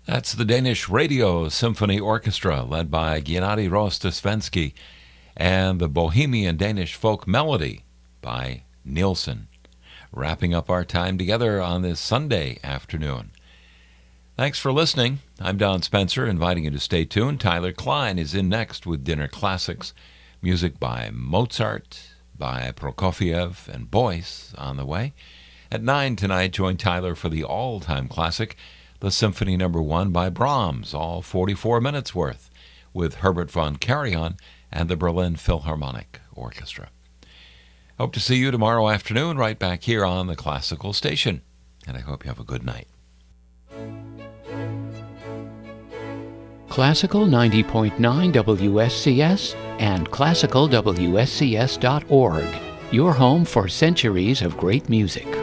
That's the Danish Radio Symphony Orchestra, led by Gennady Rostosvensky, and the Bohemian Danish Folk Melody by Nielsen. Wrapping up our time together on this Sunday afternoon. Thanks for listening. I'm Don Spencer, inviting you to stay tuned. Tyler Klein is in next with Dinner Classics. Music by Mozart, by Prokofiev, and Boyce on the way. At 9 tonight, join Tyler for the all-time classic, the Symphony No. 1 by Brahms, all 44 minutes worth, with Herbert von Karajan and the Berlin Philharmonic Orchestra. Hope to see you tomorrow afternoon right back here on the Classical Station, and I hope you have a good night. Classical 90.9 WSCS and classicalwscs.org, your home for centuries of great music.